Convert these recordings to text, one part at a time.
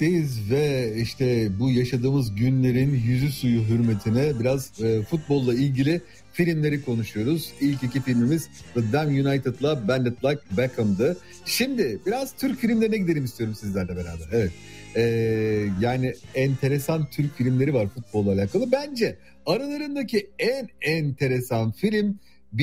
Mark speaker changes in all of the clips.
Speaker 1: birlikteyiz ve işte bu yaşadığımız günlerin yüzü suyu hürmetine biraz futbolla ilgili filmleri konuşuyoruz. İlk iki filmimiz The Damn United'la Bend It Like Beckham'dı. Şimdi biraz Türk filmlerine gidelim istiyorum sizlerle beraber. Evet. Yani enteresan Türk filmleri var futbolla alakalı. Bence aralarındaki en enteresan film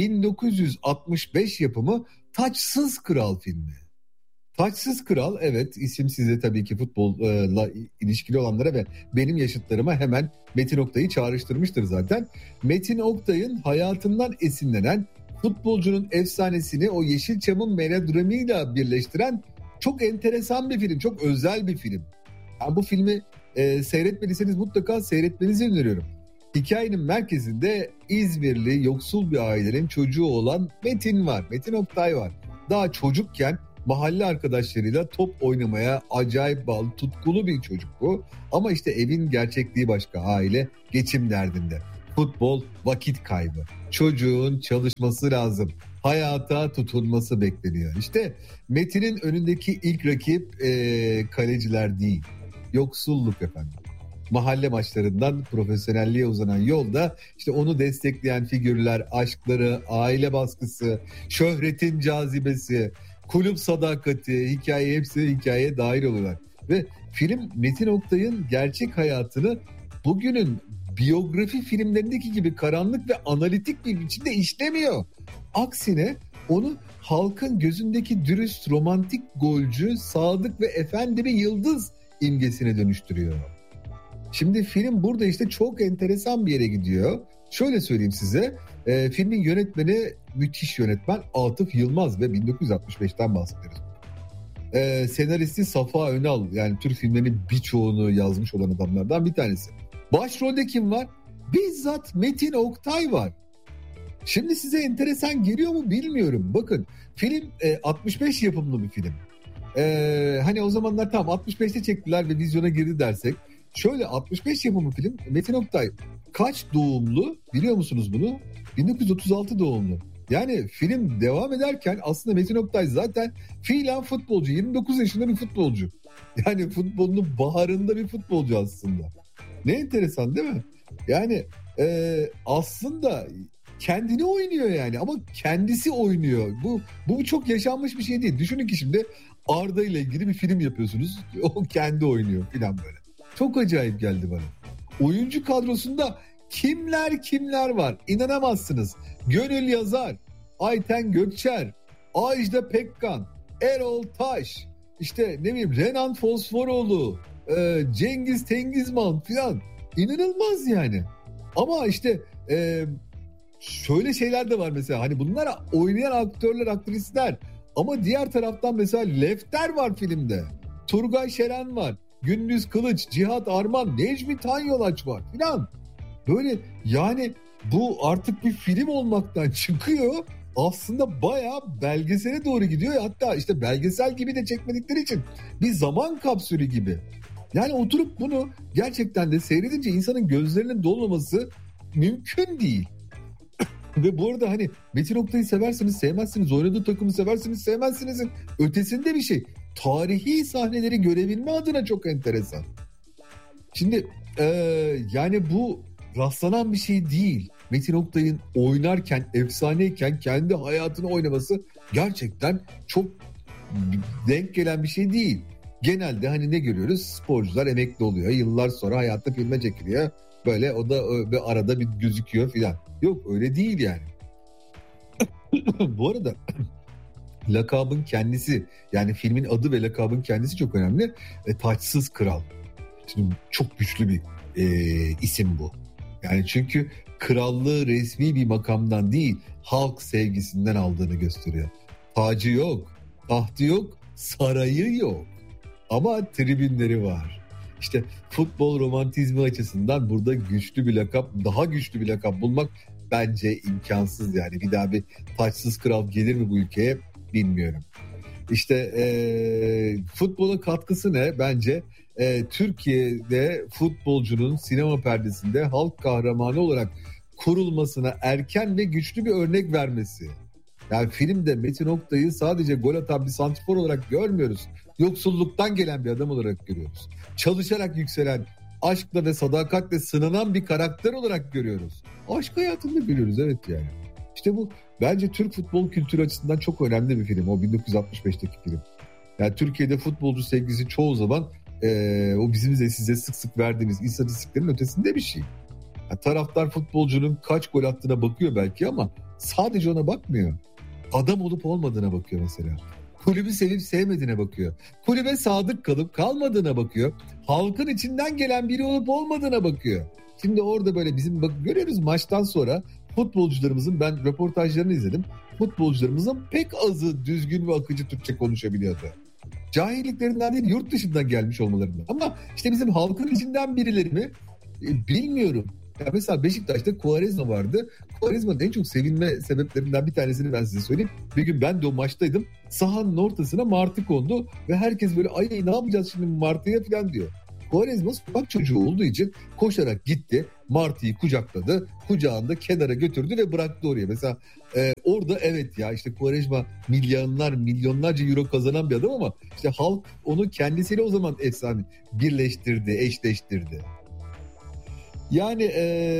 Speaker 1: 1965 yapımı Taçsız Kral filmi. Taçsız Kral, evet, isim size tabii ki futbolla ilişkili olanlara ve benim yaşıtlarıma hemen Metin Oktay'ı çağrıştırmıştır zaten. Metin Oktay'ın hayatından esinlenen futbolcunun efsanesini o Yeşilçam'ın melodramıyla birleştiren çok enteresan bir film, çok özel bir film. Yani bu filmi seyretmediyseniz mutlaka seyretmenizi öneriyorum. Hikayenin merkezinde İzmirli yoksul bir ailenin çocuğu olan Metin var, Metin Oktay var. Daha çocukken mahalle arkadaşlarıyla top oynamaya acayip bağlı, tutkulu bir çocuk bu. Ama işte evin gerçekliği başka, aile geçim derdinde. Futbol vakit kaybı. Çocuğun çalışması lazım. Hayata tutunması bekleniyor. İşte Metin'in önündeki ilk rakip kaleciler değil, yoksulluk efendim. Mahalle maçlarından profesyonelliğe uzanan yolda işte onu destekleyen figürler, aşkları, aile baskısı, şöhretin cazibesi, kulüp sadakati, hikaye, hepsi hikayeye dahil oluyorlar. Ve film Metin Oktay'ın gerçek hayatını bugünün biyografi filmlerindeki gibi karanlık ve analitik bir biçimde işlemiyor. Aksine onu halkın gözündeki dürüst, romantik golcü, sadık ve efendi bir yıldız imgesine dönüştürüyor. Şimdi film burada işte çok enteresan bir yere gidiyor. Şöyle söyleyeyim size, filmin yönetmeni müthiş yönetmen Atıf Yılmaz ve 1965'ten bahsediyoruz. Senaristi Safa Önal, yani Türk filmlerinin birçoğunu yazmış olan adamlardan bir tanesi. Başrolde kim var? Bizzat Metin Oktay var. Şimdi size enteresan geliyor mu bilmiyorum. Bakın, film 65 yapımlı bir film. Hani o zamanlar tam 65'te çektiler ve vizyona girdi dersek. Şöyle, 65 yapımı film. Metin Oktay kaç doğumlu biliyor musunuz bunu? 1936 doğumlu. Yani film devam ederken aslında Metin Oktay zaten fiilen futbolcu. 29 yaşında bir futbolcu. Yani futbolun baharında bir futbolcu aslında. Ne enteresan değil mi? Yani aslında kendini oynuyor yani, ama kendisi oynuyor. Bu çok yaşanmış bir şey değil. Düşünün ki şimdi Arda ile ilgili bir film yapıyorsunuz. O kendi oynuyor falan böyle. Çok acayip geldi bana. Oyuncu kadrosunda kimler var İnanamazsınız. Gönül Yazar, Ayten Gökçer, Ajda Pekkan, Erol Taş, işte ne bileyim Renan Fosforoğlu, Cengiz Tengizman falan. İnanılmaz yani. Ama işte şöyle şeyler de var mesela, hani bunlar oynayan aktörler, aktrisler. Ama diğer taraftan mesela Lefter var filmde. Turgay Şeren var. Gündüz Kılıç, Cihat Arman, Necmi Tanyolaç var filan. Böyle yani bu artık bir film olmaktan çıkıyor. Aslında bayağı belgesele doğru gidiyor. Hatta işte belgesel gibi de çekmedikleri için bir zaman kapsülü gibi. Yani oturup bunu gerçekten de seyredince insanın gözlerinin dolmaması mümkün değil. Ve bu arada hani Metin Oktay'ı seversiniz, sevmezsiniz, oynadığı takımı seversiniz, sevmezsinizin ötesinde bir şey. Tarihi sahneleri görebilme adına çok enteresan. Şimdi yani bu rastlanan bir şey değil. Metin Oktay'ın oynarken, efsaneyken kendi hayatını oynaması gerçekten çok denk gelen bir şey değil. Genelde hani ne görüyoruz? Sporcular emekli oluyor. Yıllar sonra hayatta filme çekiliyor. Böyle o da arada bir gözüküyor filan. Yok, öyle değil yani. Bu arada lakabın kendisi, yani filmin adı ve lakabın kendisi çok önemli. Taçsız Kral. Şimdi çok güçlü bir isim bu. Yani çünkü krallığı resmi bir makamdan değil, halk sevgisinden aldığını gösteriyor. Tacı yok, tahtı yok, sarayı yok. Ama tribünleri var. İşte futbol romantizmi açısından burada güçlü bir lakap, daha güçlü bir lakap bulmak bence imkansız yani. Bir daha bir taçsız kral gelir mi bu ülkeye bilmiyorum. İşte futbola katkısı ne? Bence Türkiye'de futbolcunun sinema perdesinde halk kahramanı olarak kurulmasına erken ve güçlü bir örnek vermesi. Yani filmde Metin Oktay'ı sadece gol atan bir santrfor olarak görmüyoruz. yoksulluktan gelen bir adam olarak görüyoruz. Çalışarak yükselen, aşkla ve sadakatle sınanan bir karakter olarak görüyoruz. Aşk hayatında görüyoruz, evet yani. İşte bu bence Türk futbol kültürü açısından çok önemli bir film. O 1965'teki film. Yani Türkiye'de futbolcu sevgisi çoğu zaman o bizim de size sık sık verdiğimiz istatistiklerin ötesinde bir şey. Yani taraftar futbolcunun kaç gol attığına bakıyor belki ama sadece ona bakmıyor. Adam olup olmadığına bakıyor mesela. Kulübü sevip sevmediğine bakıyor. Kulübe sadık kalıp kalmadığına bakıyor. Halkın içinden gelen biri olup olmadığına bakıyor. Şimdi orada böyle bizim görüyoruz maçtan sonra futbolcularımızın, ben röportajlarını izledim. Futbolcularımızın pek azı düzgün ve akıcı Türkçe konuşabiliyordu. Cahilliklerinden değil, yurt dışından gelmiş olmalarından. Ama işte bizim halkın içinden birileri mi bilmiyorum. Ya mesela Beşiktaş'ta Quaresma vardı. Quaresma'nın en çok sevinme sebeplerinden bir tanesini ben size söyleyeyim. Bir gün ben de o maçtaydım. Sahanın ortasına martı kondu ve herkes böyle ay ne yapacağız şimdi martıya falan diyor. Quaresma sokak çocuğu olduğu için koşarak gitti. Martıyı kucakladı. Kucağında kenara götürdü ve bıraktı oraya. Mesela orada evet ya işte Quaresma milyonlarca euro kazanan bir adam ama işte halk onu kendisiyle o zaman efsane birleştirdi, eşleştirdi. Yani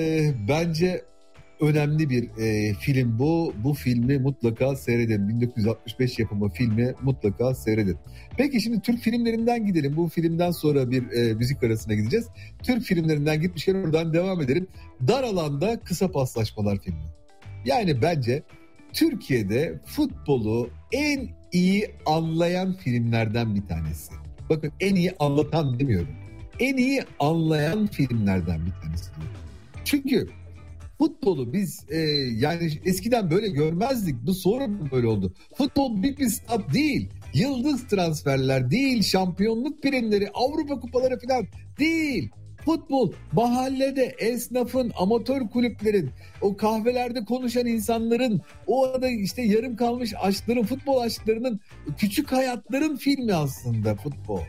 Speaker 1: bence önemli bir film bu. Bu filmi mutlaka seyredin. 1965 yapımı filmi mutlaka seyredin. Peki şimdi Türk filmlerinden gidelim. Bu filmden sonra bir müzik arasına gideceğiz. Türk filmlerinden gitmişken oradan devam edelim. Dar Alanda Kısa Paslaşmalar filmi. Yani bence Türkiye'de futbolu en iyi anlayan filmlerden bir tanesi. Bakın en iyi anlatan demiyorum. En iyi anlayan filmlerden bir tanesi. Çünkü futbolu biz yani eskiden böyle görmezdik. Bu sonra böyle oldu. Futbol büyük bir stat değil. Yıldız transferler değil. Şampiyonluk primleri, Avrupa kupaları falan değil. Futbol mahallede esnafın, amatör kulüplerin, o kahvelerde konuşan insanların, o arada işte yarım kalmış aşkların, futbol aşklarının, küçük hayatların filmi aslında futbol.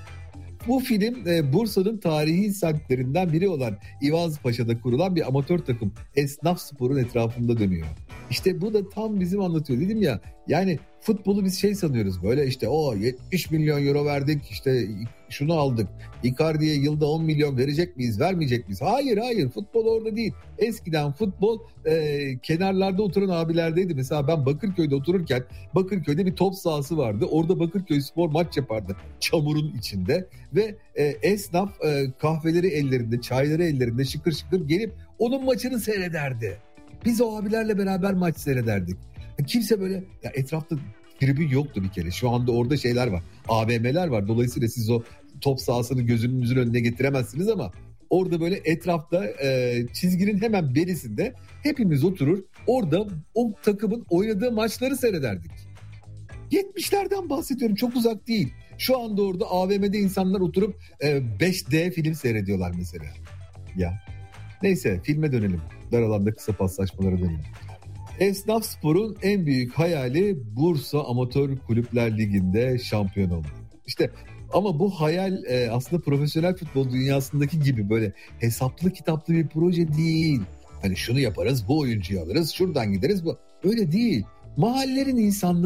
Speaker 1: Bu film Bursa'nın tarihi semtlerinden biri olan İvazpaşa'da kurulan bir amatör takım Esnaf Spor'un etrafında dönüyor. İşte bu da tam bizim anlatıyor dedim ya. Yani futbolu biz şey sanıyoruz böyle işte 70 milyon euro verdik işte şunu aldık. Icardi'ye yılda 10 milyon verecek miyiz vermeyecek miyiz? Hayır futbol orada değil. Eskiden futbol kenarlarda oturan abilerdeydi. Mesela ben Bakırköy'de otururken Bakırköy'de bir top sahası vardı. Orada Bakırköy Spor maç yapardı çamurun içinde ve esnaf kahveleri ellerinde, çayları ellerinde şıkır şıkır gelip onun maçını seyrederdi. Biz o abilerle beraber maç seyrederdik. Kimse böyle ya etrafta tribün yoktu bir kere. Şu anda orada şeyler var. AVM'ler var. Dolayısıyla siz o top sahasını gözünüzün önüne getiremezsiniz ama orada böyle etrafta çizginin hemen berisinde hepimiz oturur. Orada o takımın oynadığı maçları seyrederdik. 70'lerden bahsediyorum. Çok uzak değil. Şu anda orada AVM'de insanlar oturup 5D film seyrediyorlar mesela. Ya. Neyse filme dönelim. Dar Alanda Kısa Paslaşmalara dönelim. Esnaf Spor'un en büyük hayali Bursa Amatör Kulüpler Ligi'nde şampiyon olmak. İşte ama bu hayal aslında profesyonel futbol dünyasındaki gibi böyle hesaplı kitaplı bir proje değil. Hani şunu yaparız, bu oyuncuyu alırız, şuradan gideriz. Bu öyle değil. Mahallenin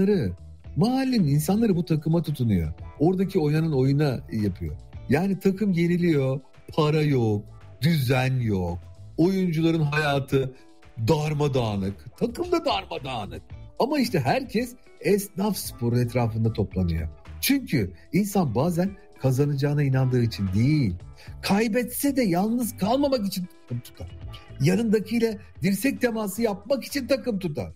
Speaker 1: insanları bu takıma tutunuyor. Oradaki oynanan oyuna yapıyor. Yani takım yeniliyor, para yok, düzen yok. Oyuncuların hayatı darmadağınık, takım da darmadağınık. Ama işte herkes Esnaf Spor'un etrafında toplanıyor. Çünkü insan bazen kazanacağına inandığı için değil, kaybetse de yalnız kalmamak için takım tutar. Yanındakiyle dirsek teması yapmak için takım tutar.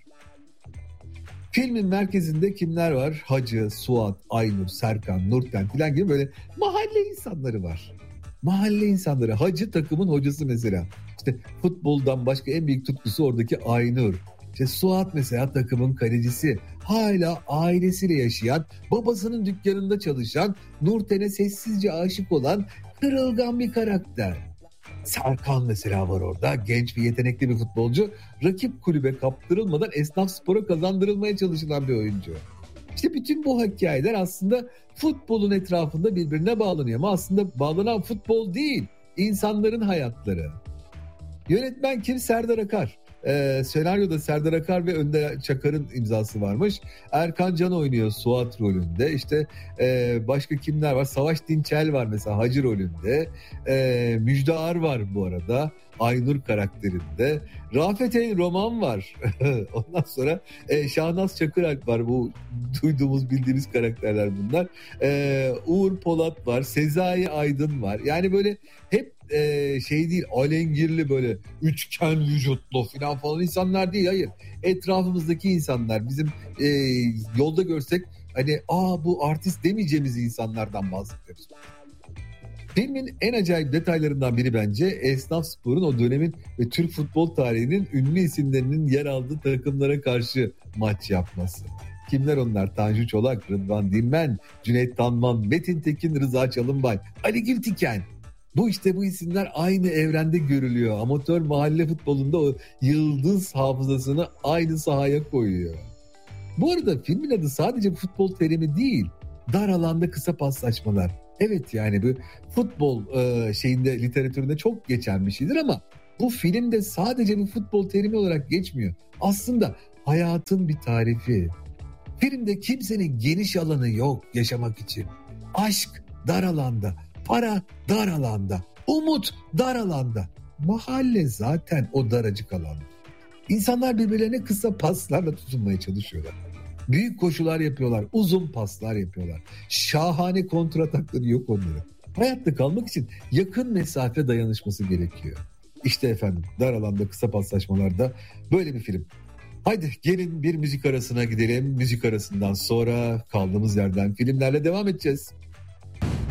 Speaker 1: Filmin merkezinde kimler var? Hacı, Suat, Aynur, Serkan, Nurten falan gibi böyle mahalle insanları var. Mahalle insanları. Hacı takımın hocası mesela. İşte futboldan başka en büyük tutkusu oradaki Aynur. İşte Suat mesela takımın kalecisi. Hala ailesiyle yaşayan, babasının dükkanında çalışan, Nurten'e sessizce aşık olan kırılgan bir karakter. Serkan mesela var orada. Genç ve yetenekli bir futbolcu. Rakip kulübe kaptırılmadan Esnaf Spor'a kazandırılmaya çalışılan bir oyuncu. İşte bütün bu hikayeler aslında futbolun etrafında birbirine bağlanıyor. Ama aslında bağlanan futbol değil, insanların hayatları. Yönetmen kim? Serdar Akar. Senaryoda Serdar Akar ve Önder Çakar'ın imzası varmış. Erkan Can oynuyor Suat rolünde. İşte başka kimler var? Savaş Dinçel var mesela Hacı rolünde. Müjde Ar var bu arada. Aynur karakterinde. Rafet El Roman var. Ondan sonra Şahnaz Çakıralp var. Bu duyduğumuz bildiğimiz karakterler bunlar. Uğur Polat var. Sezai Aydın var. Yani böyle hep şey değil, alengirli böyle üçgen vücutlu falan insanlar değil. Hayır. Etrafımızdaki insanlar bizim yolda görsek hani bu artist demeyeceğimiz insanlardan bahsediyoruz. Filmin en acayip detaylarından biri bence Esnafspor'un o dönemin ve Türk futbol tarihinin ünlü isimlerinin yer aldığı takımlara karşı maç yapması. Kimler onlar? Tanju Çolak, Rıdvan Dilmen, Cüneyt Tanman, Metin Tekin, Rıza Çalınbay, Ali Gültiken. Bu isimler aynı evrende görülüyor. Amatör mahalle futbolunda o yıldız hafızasını aynı sahaya koyuyor. Bu arada filmin adı sadece futbol terimi değil. Dar alanda kısa paslaşmalar. Evet yani bu futbol literatüründe çok geçen bir şeydir ama bu filmde sadece bir futbol terimi olarak geçmiyor. Aslında hayatın bir tarifi. Filmde kimsenin geniş alanı yok yaşamak için. Aşk dar alanda, para dar alanda, umut dar alanda. Mahalle zaten o daracık alanda. İnsanlar birbirlerine kısa paslarla tutunmaya çalışıyorlar. Büyük koşular yapıyorlar, uzun paslar yapıyorlar. Şahane kontratakları yok onların. Hayatta kalmak için yakın mesafe dayanışması gerekiyor. İşte efendim dar alanda kısa paslaşmalarda böyle bir film. Haydi gelin bir müzik arasına gidelim. Müzik arasından sonra kaldığımız yerden filmlerle devam edeceğiz.